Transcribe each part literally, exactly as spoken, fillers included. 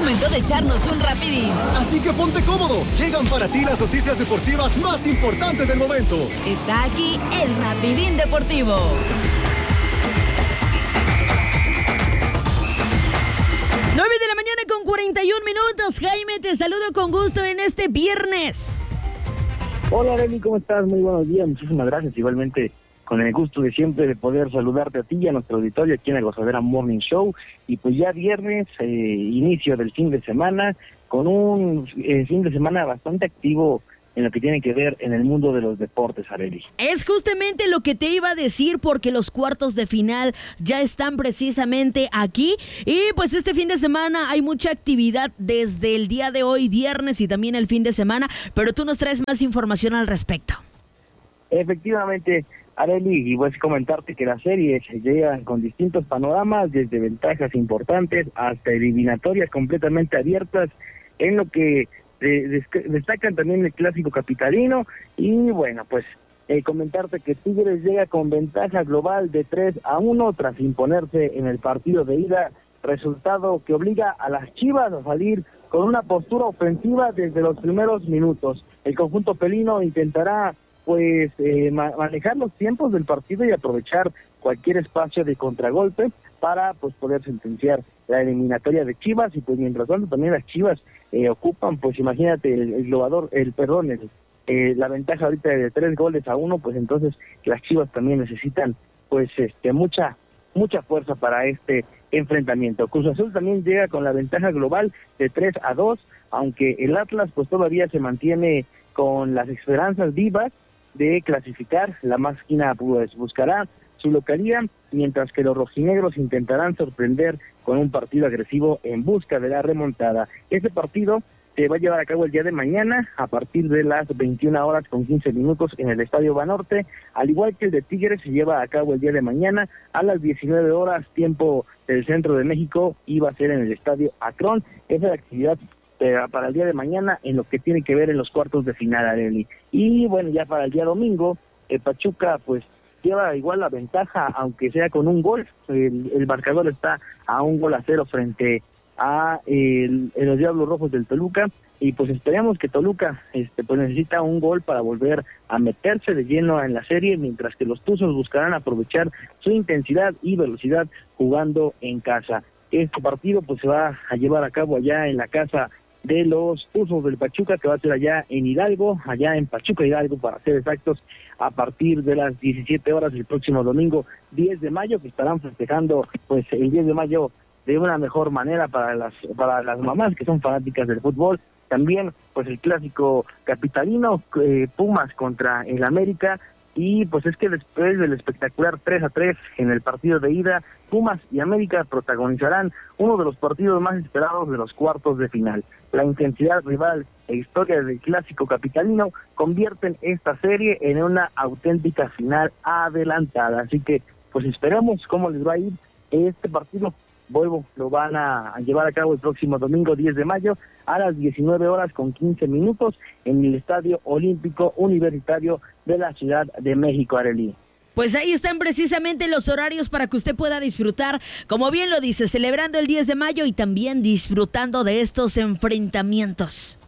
momento de echarnos un rapidín. Así que ponte cómodo. Llegan para ti las noticias deportivas más importantes del momento. Está aquí el Rapidín Deportivo. nueve de la mañana con cuarenta y un minutos. Jaime, te saludo con gusto en este viernes. Hola, Arely, ¿cómo estás? Muy buenos días, muchísimas gracias. Igualmente, con el gusto de siempre de poder saludarte a ti y a nuestro auditorio aquí en el Gozadera Morning Show. Y pues ya viernes, eh, inicio del fin de semana, con un eh, fin de semana bastante activo en lo que tiene que ver en el mundo de los deportes, Arely. Es justamente lo que te iba a decir, porque los cuartos de final ya están precisamente aquí. Y pues este fin de semana hay mucha actividad desde el día de hoy, viernes, y también el fin de semana. Pero tú nos traes más información al respecto. Efectivamente, Arely, y voy a comentarte que las series llegan con distintos panoramas, desde ventajas importantes hasta eliminatorias completamente abiertas, en lo que eh, destacan también el clásico capitalino. Y bueno, pues eh, comentarte que Tigres llega con ventaja global de tres a uno tras imponerse en el partido de ida, resultado que obliga a las Chivas a salir con una postura ofensiva desde los primeros minutos. El conjunto felino intentará pues eh, ma- manejar los tiempos del partido y aprovechar cualquier espacio de contragolpe para pues poder sentenciar la eliminatoria de Chivas. Y pues mientras tanto también las Chivas eh, ocupan, pues imagínate, el, el globador, el perdón, el, eh, la ventaja ahorita de tres goles a uno, pues entonces las Chivas también necesitan pues este mucha mucha fuerza para este enfrentamiento. Cruz Azul también llega con la ventaja global de tres a dos, aunque el Atlas pues todavía se mantiene con las esperanzas vivas de clasificar. La máquina pues buscará su localía, mientras que los rojinegros intentarán sorprender con un partido agresivo en busca de la remontada. Este partido se va a llevar a cabo el día de mañana a partir de las veintiuna horas con quince minutos en el Estadio Banorte, al igual que el de Tigres se lleva a cabo el día de mañana a las diecinueve horas tiempo del centro de México, y va a ser en el Estadio Akron. Esa es la actividad para el día de mañana en lo que tiene que ver en los cuartos de final, Arely. Y bueno, ya para el día domingo, el Pachuca pues lleva igual la ventaja, aunque sea con un gol. El, el marcador está a un gol a cero frente a el, el los Diablos Rojos del Toluca, y pues esperamos que Toluca este pues necesita un gol para volver a meterse de lleno en la serie, mientras que los Tuzos buscarán aprovechar su intensidad y velocidad jugando en casa. Este partido pues se va a llevar a cabo allá en la casa de los Tuzos del Pachuca, que va a ser allá en Hidalgo, allá en Pachuca Hidalgo para ser exactos, a partir de las diecisiete horas el próximo domingo diez de mayo, que estarán festejando pues el diez de mayo de una mejor manera para las para las mamás que son fanáticas del fútbol. También pues el clásico capitalino, eh, Pumas contra el América. Y pues es que después del espectacular tres a tres en el partido de ida, Pumas y América protagonizarán uno de los partidos más esperados de los cuartos de final. La intensidad rival e historia del clásico capitalino convierten esta serie en una auténtica final adelantada. Así que pues esperamos cómo les va a ir este partido. Vuelvo, lo van a llevar a cabo el próximo domingo diez de mayo a las diecinueve horas con quince minutos en el Estadio Olímpico Universitario de la Ciudad de México, Arely. Pues ahí están precisamente los horarios para que usted pueda disfrutar, como bien lo dice, celebrando el diez de mayo y también disfrutando de estos enfrentamientos.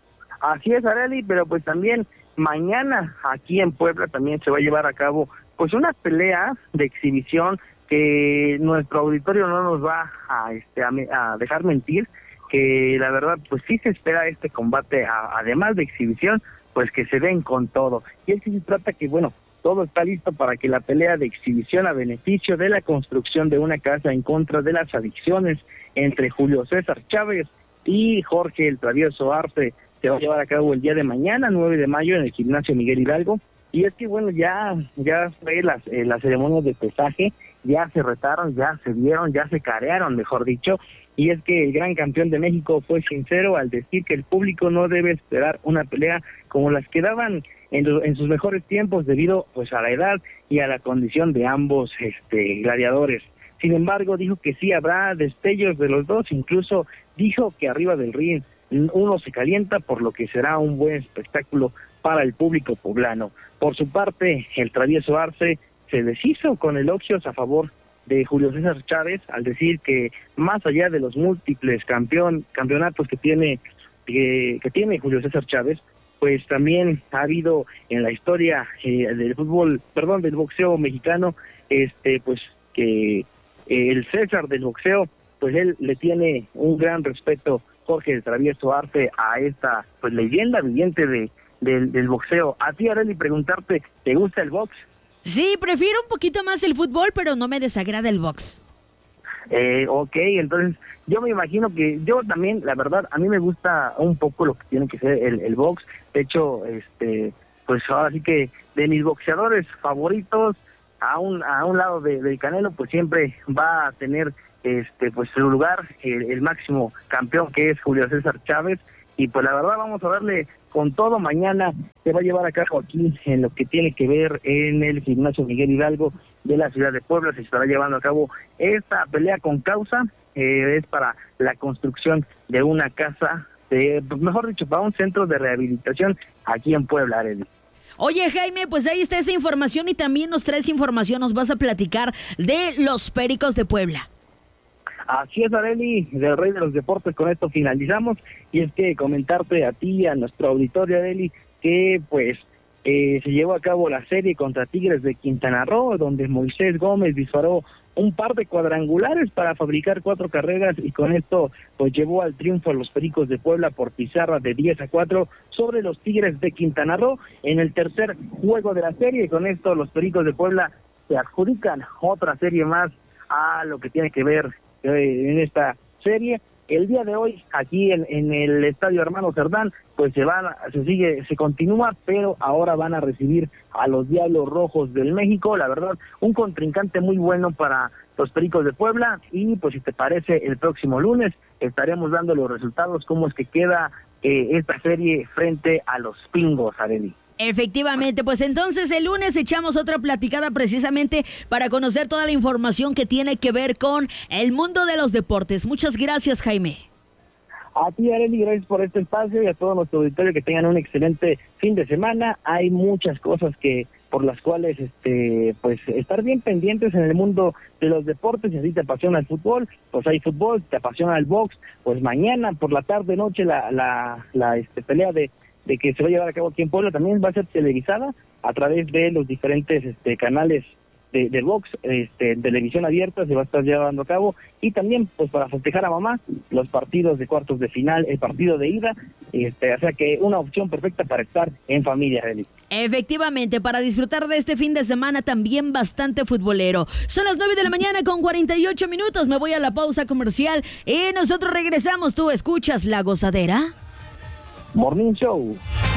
Así es, Arely, pero pues también mañana aquí en Puebla también se va a llevar a cabo pues una pelea de exhibición que nuestro auditorio no nos va a, este, a, a dejar mentir, que la verdad pues sí se espera este combate, a, además de exhibición, pues que se den con todo. Y es que se trata que, bueno, todo está listo para que la pelea de exhibición a beneficio de la construcción de una casa en contra de las adicciones entre Julio César Chávez y Jorge el Travieso Arce se va a llevar a cabo el día de mañana, nueve de mayo, en el Gimnasio Miguel Hidalgo. Y es que, bueno, ya ya fue las, eh, las ceremonias de pesaje, ya se retaron, ya se dieron, ya se carearon, mejor dicho, y es que el gran campeón de México fue sincero al decir que el público no debe esperar una pelea como las que daban en, lo, en sus mejores tiempos debido pues a la edad y a la condición de ambos este gladiadores. Sin embargo, dijo que sí habrá destellos de los dos, incluso dijo que arriba del ring uno se calienta, por lo que será un buen espectáculo para el público poblano. Por su parte, el Travieso Arce se deshizo con elogios a favor de Julio César Chávez al decir que más allá de los múltiples campeón campeonatos que tiene que, que tiene Julio César Chávez, pues también ha habido en la historia eh, del fútbol, perdón, del boxeo mexicano, este, pues que eh, el César del boxeo, pues él le tiene un gran respeto, Jorge el Travieso Arce, a esta pues leyenda viviente de del, del boxeo. A ti, Arely, preguntarte, ¿te gusta el box? Sí, prefiero un poquito más el fútbol, pero no me desagrada el box. Eh, ok, entonces yo me imagino que yo también, la verdad, a mí me gusta un poco lo que tiene que ser el, el box. De hecho, este, pues ahora sí que de mis boxeadores favoritos, a un a un lado de, del Canelo, pues siempre va a tener este pues su lugar el, el máximo campeón, que es Julio César Chávez. Y pues la verdad vamos a darle con todo. Mañana se va a llevar a cabo aquí en lo que tiene que ver en el gimnasio Miguel Hidalgo de la ciudad de Puebla. Se estará llevando a cabo esta pelea con causa, eh, es para la construcción de una casa, de, mejor dicho, para un centro de rehabilitación aquí en Puebla, Arely. Oye, Jaime, pues ahí está esa información y también nos traes información, nos vas a platicar de los Pericos de Puebla. Así es, Arely, del Rey de los Deportes. Con esto finalizamos, y es que comentarte a ti, a nuestro auditorio, Arely, que pues eh, se llevó a cabo la serie contra Tigres de Quintana Roo, donde Moisés Gómez disparó un par de cuadrangulares para fabricar cuatro carreras, y con esto pues llevó al triunfo a los Pericos de Puebla por pizarra de diez a cuatro sobre los Tigres de Quintana Roo en el tercer juego de la serie. Y con esto los Pericos de Puebla se adjudican otra serie más a lo que tiene que ver en esta serie. El día de hoy aquí en, en el Estadio Hermano Cerdán pues se van, se sigue, se continúa, pero ahora van a recibir a los Diablos Rojos del México. La verdad, un contrincante muy bueno para los Pericos de Puebla, y pues si te parece, el próximo lunes estaremos dando los resultados, cómo es que queda eh, esta serie frente a los Pingos, Arely. Efectivamente, pues entonces el lunes echamos otra platicada precisamente para conocer toda la información que tiene que ver con el mundo de los deportes. Muchas gracias, Jaime. A ti, Arely, gracias por este espacio, y a todo nuestro auditorio que tengan un excelente fin de semana. Hay muchas cosas que por las cuales este pues estar bien pendientes en el mundo de los deportes. Si así te apasiona el fútbol, pues hay fútbol. Si te apasiona el box, pues mañana por la tarde noche la la la este pelea de de que se va a llevar a cabo aquí en Puebla también va a ser televisada a través de los diferentes este canales de, de box, este, en televisión abierta se va a estar llevando a cabo, y también pues para festejar a mamá los partidos de cuartos de final, el partido de ida, este, o sea que una opción perfecta para estar en familia, Arely. Efectivamente, para disfrutar de este fin de semana también bastante futbolero. Son las nueve de la mañana con cuarenta y ocho minutos, me voy a la pausa comercial y nosotros regresamos. Tú escuchas La Gozadera Morning Show.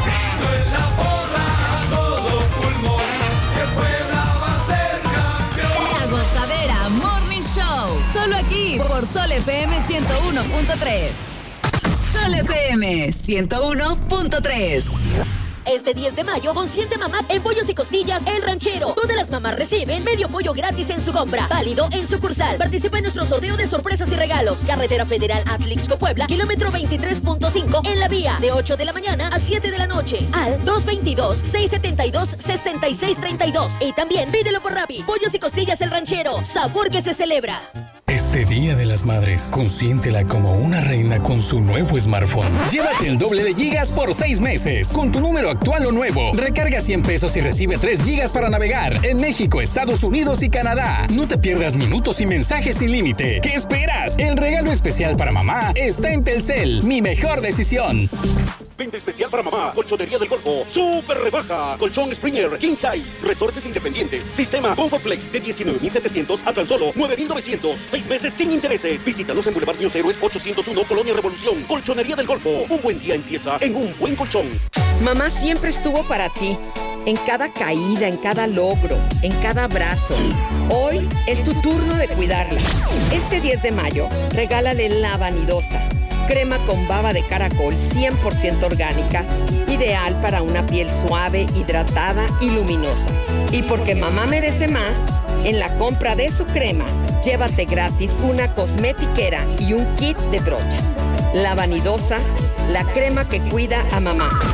En la porra a todo pulmón, que Puebla va a ser campeón. La Gozadera Morning Show, solo aquí por Sol F M ciento uno punto tres. Sol F M ciento uno punto tres. Este diez de mayo, consiente mamá en Pollos y Costillas El Ranchero. Todas las mamás reciben medio pollo gratis en su compra. Válido en sucursal. Participa en nuestro sorteo de sorpresas y regalos. Carretera Federal Atlixco Puebla, kilómetro veintitrés punto cinco en la vía. De ocho de la mañana a siete de la noche. Al dos dos dos, seis siete dos, seis seis tres dos. Y también pídelo por Rappi. Pollos y Costillas El Ranchero. Sabor que se celebra. Este Día de las Madres, consiéntela como una reina con su nuevo smartphone. Llévate el doble de gigas por seis meses con tu número actual o nuevo. Recarga cien pesos y recibe tres gigas para navegar en México, Estados Unidos y Canadá. No te pierdas minutos y mensajes sin límite. ¿Qué esperas? El regalo especial para mamá está en Telcel. Mi mejor decisión. Venta especial para mamá, Colchonería del Golfo, super rebaja, colchón Springer, king size, resortes independientes, sistema Comfortflex de diecinueve mil setecientos a tan solo nueve mil novecientos, seis meses sin intereses. Visítanos en Boulevard Niños Héroes ochocientos uno, Colonia Revolución. Colchonería del Golfo, un buen día empieza en un buen colchón. Mamá siempre estuvo para ti, en cada caída, en cada logro, en cada abrazo. Hoy es tu turno de cuidarla. Este diez de mayo, regálale La Vanidosa, crema con baba de caracol cien por ciento orgánica, ideal para una piel suave, hidratada y luminosa. Y porque mamá merece más, en la compra de su crema, llévate gratis una cosmetiquera y un kit de brochas. La Vanidosa, la crema que cuida a mamá.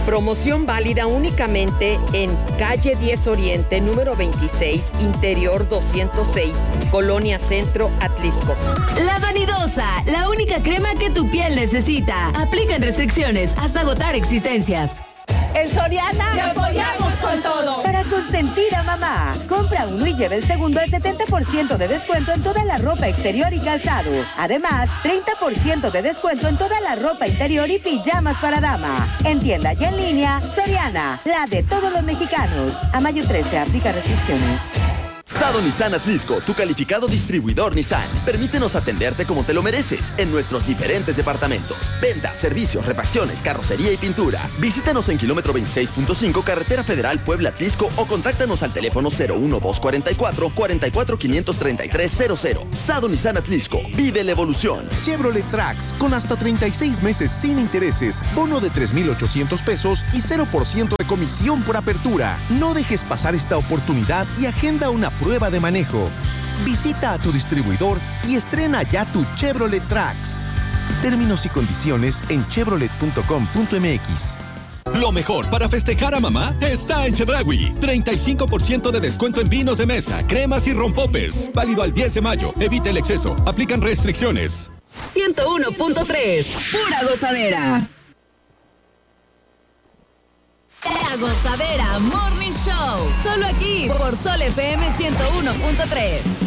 Promoción válida únicamente en calle diez Oriente, número veintiséis, interior doscientos seis, Colonia Centro, Atlisco. La Vanidosa, la única crema que tu piel necesita. Aplican restricciones hasta agotar existencias. En Soriana te apoyamos con todo. Para consentir a mamá, compra uno y lleva el segundo al setenta por ciento de descuento en toda la ropa exterior y calzado. Además, treinta por ciento de descuento en toda la ropa interior y pijamas para dama. En tienda y en línea, Soriana, la de todos los mexicanos. A mayo trece, aplica restricciones. Sado Nissan Atlisco, tu calificado distribuidor Nissan. Permítenos atenderte como te lo mereces en nuestros diferentes departamentos. Ventas, servicios, refacciones, carrocería y pintura. Visítanos en kilómetro veintiséis punto cinco, Carretera Federal Puebla-Atlisco o contáctanos al teléfono cero uno dos cuatro cuatro, cuatro cuatro cinco tres tres cero cero. Sado Nissan Atlisco, vive la evolución. Chevrolet Trax, con hasta treinta y seis meses sin intereses, bono de tres mil ochocientos pesos y cero por ciento de comisión por apertura. No dejes pasar esta oportunidad y agenda una prueba de manejo. Visita a tu distribuidor y estrena ya tu Chevrolet Trax. Términos y condiciones en chevrolet punto com punto m x. Lo mejor para festejar a mamá está en Chedraui. treinta y cinco por ciento de descuento en vinos de mesa, cremas y rompopes. Válido al diez de mayo. Evite el exceso. Aplican restricciones. ciento uno punto tres. Pura gozadera. La Gozadera Morning Show. Solo aquí por Sol F M ciento uno punto tres.